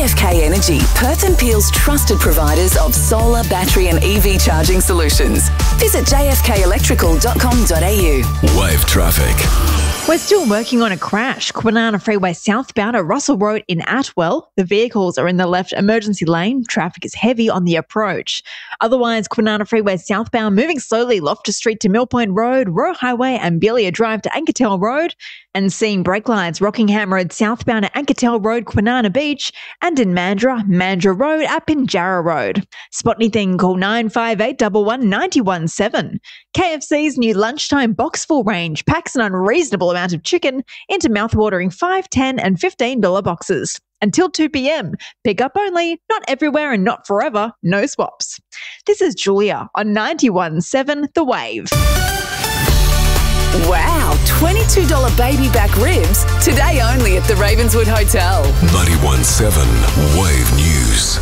JFK Energy, Perth and Peel's trusted providers of solar, battery and EV charging solutions. Visit jfkelectrical.com.au. Wave traffic. We're still working on a crash. Kwinana Freeway southbound at Russell Road in Atwell. The vehicles are in the left emergency lane. Traffic is heavy on the approach. Otherwise, Kwinana Freeway southbound moving slowly Loftus Street to Mill Point Road, Roe Highway and Belia Drive to Ankertel Road. And seeing brake lights Rockingham Road southbound at Ankertel Road, Kwinana Beach, and in Mandurah Road at Pinjarra Road. Spot anything, call 958 11 917. KFC's new lunchtime box full range packs an unreasonable amount of chicken into mouthwatering $5, $10 and $15 boxes. Until 2 p.m. Pick up only, not everywhere and not forever, no swaps. This is Julia on 91.7 The Wave. Wow, $22 baby back ribs, today only at the Ravenswood Hotel. 91.7 Wave News.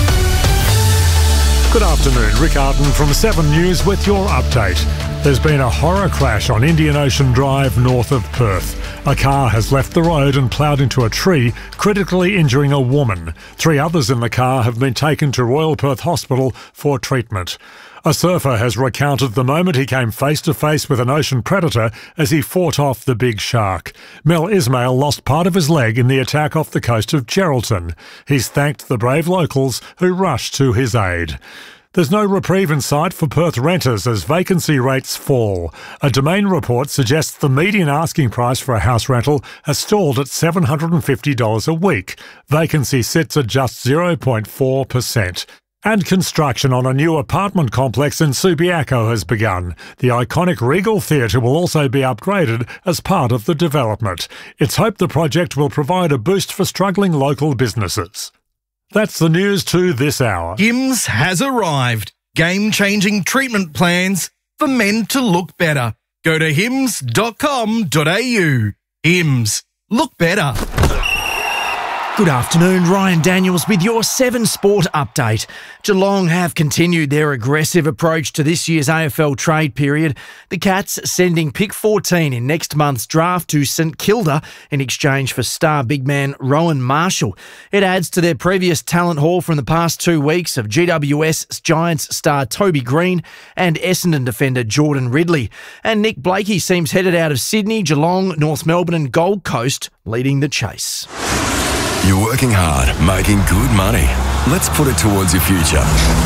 Good afternoon, Rick Arden from 7 News with your update. There's been a horror crash on Indian Ocean Drive north of Perth. A car has left the road and ploughed into a tree, critically injuring a woman. 3 others in the car have been taken to Royal Perth Hospital for treatment. A surfer has recounted the moment he came face to face with an ocean predator as he fought off the big shark. Mel Ismail lost part of his leg in the attack off the coast of Geraldton. He's thanked the brave locals who rushed to his aid. There's no reprieve in sight for Perth renters as vacancy rates fall. A Domain report suggests the median asking price for a house rental has stalled at $750 a week. Vacancy sits at just 0.4%. And construction on a new apartment complex in Subiaco has begun. The iconic Regal Theatre will also be upgraded as part of the development. It's hoped the project will provide a boost for struggling local businesses. That's the news to this hour. Hims has arrived. Game-changing treatment plans for men to look better. Go to hims.com.au. Hims. Look better. Good afternoon, Ryan Daniels with your 7 Sport update. Geelong have continued their aggressive approach to this year's AFL trade period. The Cats sending pick 14 in next month's draft to St Kilda in exchange for star big man Rowan Marshall. It adds to their previous talent haul from the past 2 weeks of GWS Giants star Toby Green and Essendon defender Jordan Ridley. And Nick Blakey seems headed out of Sydney, Geelong, North Melbourne and Gold Coast, leading the chase. You're working hard, making good money. Let's put it towards your future.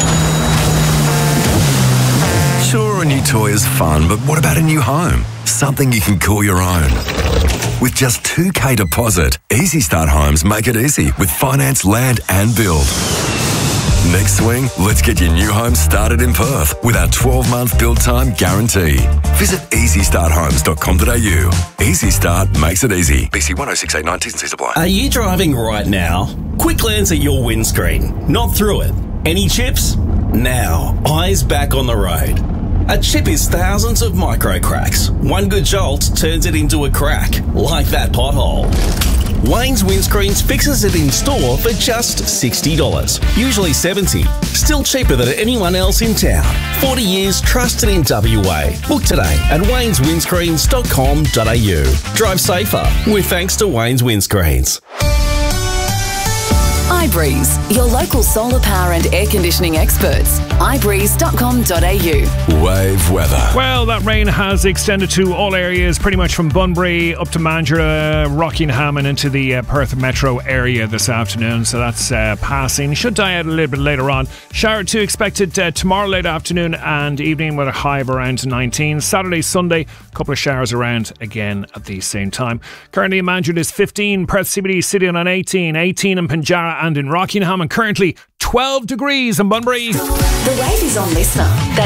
Sure, a new toy is fun, but what about a new home? Something you can call your own. With just $2,000 deposit, Easy Start Homes make it easy with finance, land and build. Next swing, let's get your new home started in Perth with our 12-month build time guarantee. Visit easystarthomes.com.au. Easy Start makes it easy. BC 10689 T's and C's apply. Are you driving right now? Quick glance at your windscreen, not through it. Any chips? Now, eyes back on the road. A chip is thousands of micro cracks. One good jolt turns it into a crack, like that pothole. Wayne's Windscreens fixes it in store for just $60, usually $70. Still cheaper than anyone else in town. 40 years trusted in WA. Book today at wayneswindscreens.com.au. Drive safer with thanks to Wayne's Windscreens. iBreeze, your local solar power and air conditioning experts. iBreeze.com.au. Wave weather. Well, that rain has extended to all areas, pretty much from Bunbury up to Mandurah, Rockingham and into the Perth metro area this afternoon. So that's passing. Should die out a little bit later on. Shower 2 expected tomorrow late afternoon and evening with a high of around 19. Saturday, Sunday, a couple of showers around again at the same time. Currently in Mandurah is 15, Perth CBD sitting on 18 in Pinjarra and in Rockingham, and currently 12 degrees in Bunbury. The Wave is on Listener. That's